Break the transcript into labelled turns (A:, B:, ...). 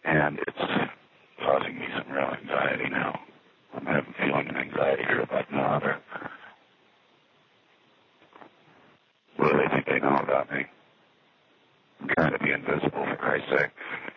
A: and it's causing me some real anxiety now. I'm feeling an anxiety here about my mother. What do they think they know about me? I'm trying to be invisible, for Christ's sake.